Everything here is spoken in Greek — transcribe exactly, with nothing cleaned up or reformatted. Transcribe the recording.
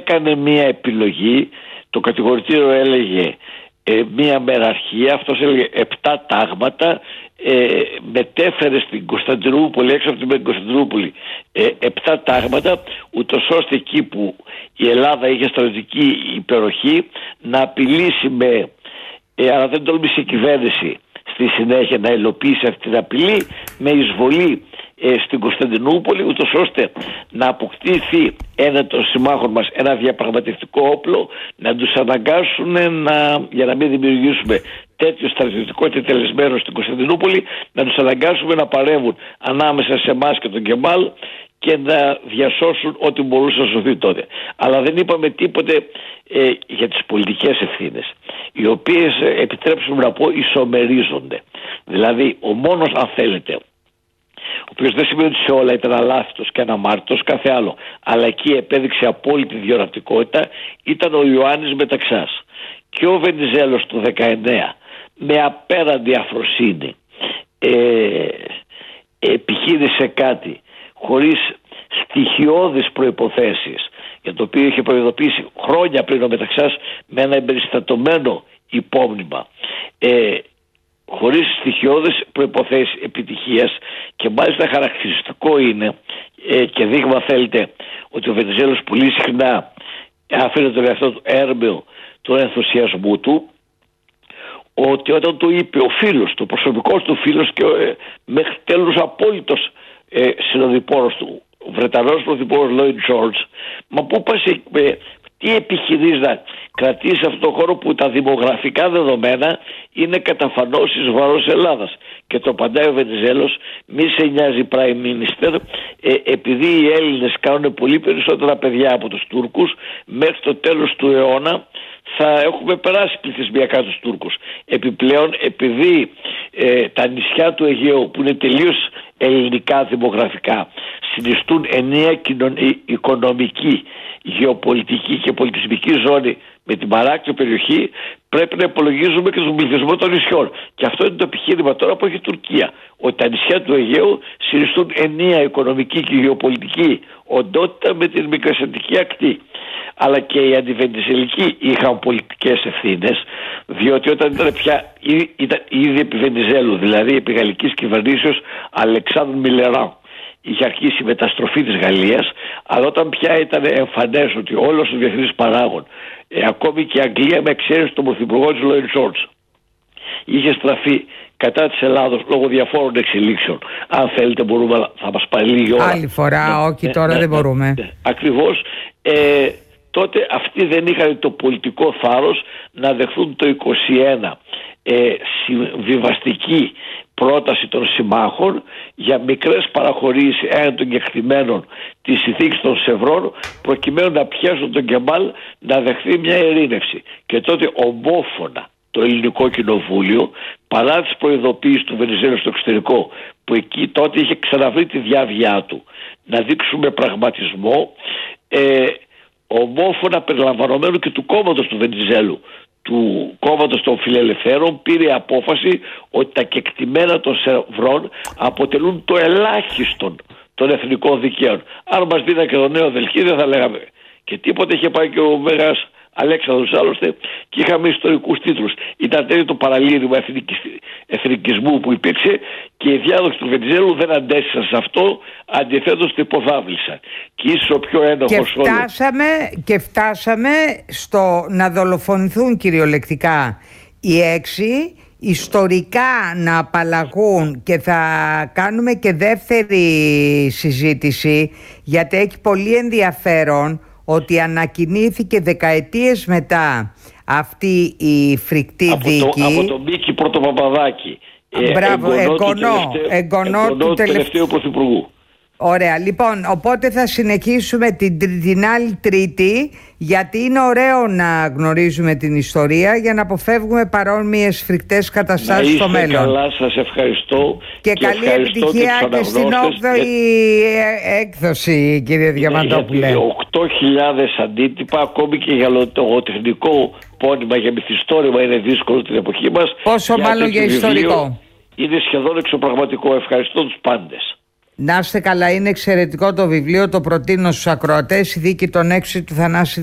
έκανε μία επιλογή. Το κατηγορητήριο έλεγε ε, μία μεραρχία, αυτός έλεγε επτά τάγματα, ε, μετέφερε στην Κωνσταντινούπολη, έξω από την Κωνσταντινούπολη, ε, επτά τάγματα, ούτως ώστε εκεί που η Ελλάδα είχε στρατιωτική υπεροχή να απειλήσει με, ε, αλλά δεν τόλμησε η κυβέρνηση στη συνέχεια να υλοποιήσει αυτή την απειλή, με εισβολή ε, στην Κωνσταντινούπολη, ούτως ώστε να αποκτήσει ένα των συμμάχων μας ένα διαπραγματευτικό όπλο, να τους αναγκάσουν να, για να μην δημιουργήσουμε τέτοιο στρατιωτικό τετελεσμένο στην Κωνσταντινούπολη, να τους αναγκάσουμε να παρέμβουν ανάμεσα σε εμάς και τον Κεμάλ και να διασώσουν ό,τι μπορούσε να σωθεί τότε. Αλλά δεν είπαμε τίποτε ε, για τις πολιτικές ευθύνες, οι οποίες, ε, επιτρέψουμε να πω, ισομερίζονται. Δηλαδή, ο μόνος, αν θέλετε, ο οποίος δεν σημαίνει ότι σε όλα ήταν αλάθητος και αναμάρτητος, κάθε άλλο, αλλά εκεί επέδειξε απόλυτη διορατικότητα, ήταν ο Ιωάννης Μεταξάς. Και ο Βενιζέλος του δεκαεννέα, με απέραντη αφροσύνη, ε, επιχείρησε κάτι χωρίς στοιχειώδεις προϋποθέσεις, για το οποίο είχε προειδοποιήσει χρόνια πριν ο Μεταξάς με ένα εμπεριστατωμένο υπόμνημα, ε, χωρίς στοιχειώδεις προϋποθέσεις επιτυχίας. Και μάλιστα χαρακτηριστικό είναι, ε, και δείγμα θέλετε, ότι ο Βενιζέλος πολύ συχνά αφήνει τον εαυτό του έρμεο τον ενθουσιασμό του, ότι όταν του είπε ο φίλος του, ο προσωπικός του φίλος και ε, μέχρι τέλους απόλυτος ε, συνοδοιπόρος του, ο Βρετανός πρωθυπουργός Λόιντ Τζόρτζ, μα πού πας, ε, τι επιχειρείς να κρατήσει αυτόν τον χώρο που τα δημογραφικά δεδομένα είναι καταφανώς εις βάρος Ελλάδας? Και το απαντάει ο Βενιζέλος, μη σε νοιάζει Prime Minister, ε, επειδή οι Έλληνες κάνουν πολύ περισσότερα παιδιά από τους Τούρκους, μέχρι το τέλος του αιώνα θα έχουμε περάσει πληθυσμιακά τους Τούρκους. Επιπλέον, επειδή ε, τα νησιά του Αιγαίου, που είναι τελείως ελληνικά δημογραφικά, συνιστούν ενιαία κοινωνική, οικονομική, γεωπολιτική και πολιτισμική ζώνη με την παράκτιο περιοχή, πρέπει να υπολογίζουμε και τον πληθυσμό των νησιών. Και αυτό είναι το επιχείρημα τώρα που έχει η Τουρκία, ότι τα νησιά του Αιγαίου συνιστούν ενιαία οικονομική και γεωπολιτική οντότητα με την μικρασιατική ακτή. Αλλά και οι αντιβενιζελικοί είχαν πολιτικές ευθύνες, διότι όταν ήταν πια ήταν ήδη επί Βενιζέλου, δηλαδή επί γαλλικής κυβερνήσεως Αλεξάνδρου Μιλεράν, είχε αρχίσει η μεταστροφή της Γαλλίας, αλλά όταν πια ήταν εμφανές ότι όλος ο διεθνής παράγων, ε, ακόμη και η Αγγλία με εξαίρεση τον πρωθυπουργό της Λόιντ Τζόρτζ, είχε στραφεί κατά της Ελλάδος λόγω διαφόρων εξελίξεων. Αν θέλετε μπορούμε, θα μας πάρει λίγη ώρα. Άλλη φορά, ναι, όχι ναι, τώρα ναι, δεν ναι, μπορούμε. Ναι, ακριβώς. Ε, τότε αυτοί δεν είχαν το πολιτικό θάρρος να δεχθούν το είκοσι ένα ε, συμβιβαστική πρόταση των συμμάχων για μικρές παραχωρήσεις έναν των κεκτημένων της συνθήκης των Σευρών, προκειμένου να πιέσουν τον Κεμάλ να δεχθεί μια ειρήνευση. Και τότε ομόφωνα το ελληνικό κοινοβούλιο, παρά τις προειδοποιήσεις του Βενιζέλου στο εξωτερικό, που εκεί τότε είχε ξαναβρει τη διάβγειά του, να δείξουμε πραγματισμό, ε, ομόφωνα περιλαμβανομένου και του κόμματος του Βενιζέλου, του κόμματος των Φιλελευθέρων, πήρε απόφαση ότι τα κεκτημένα των Σευρών αποτελούν το ελάχιστον των εθνικών δικαίων. Αν μας δίνανε και το νέο Δελχή δεν θα λέγαμε και τίποτε. Είχε πάει και ο Μέγας Αλέξανδρος άλλωστε και είχαμε ιστορικούς τίτλους. Ήταν τέτοιο το παραλήρημα εθνικισμού που υπήρξε και οι διάδοχοι του Βενιζέλου δεν αντέστησαν σε αυτό, αντιθέτως το υποδάβλησαν. Και ίσως ο πιο ένοχος και φτάσαμε, και φτάσαμε στο να δολοφονηθούν κυριολεκτικά οι έξι, ιστορικά να απαλλαγούν, και θα κάνουμε και δεύτερη συζήτηση γιατί έχει πολύ ενδιαφέρον ότι ανακοινήθηκε δεκαετίες μετά αυτή η φρικτή από δίκη το, από τον Μίκη Πρωτοπαπαδάκη, Μπράβο, εγγονό, εγγονό, του τελευταίου, εγγονό, εγγονό του του τελευ... τελευταίου πρωθυπουργού. Ωραία, λοιπόν, οπότε θα συνεχίσουμε την, την άλλη Τρίτη, γιατί είναι ωραίο να γνωρίζουμε την ιστορία για να αποφεύγουμε παρόμοιες φρικτές καταστάσεις στο μέλλον. Να είστε καλά, σας ευχαριστώ. Και, και καλή ευχαριστώ επιτυχία και, και στην όγδοη για... έκδοση, κύριε Διαμαντόπουλε. οκτώ χιλιάδες αντίτυπα, ακόμη και για το τεχνικό πόνημα, για μυθιστόρημα είναι δύσκολο την εποχή μας. Πόσο μάλλον για ιστορικό. Είναι σχεδόν εξωπραγματικό. Ευχαριστώ τους πάντες. Να είστε καλά, είναι εξαιρετικό το βιβλίο, το προτείνω στους ακροατές, η δίκη των έξι του Θανάση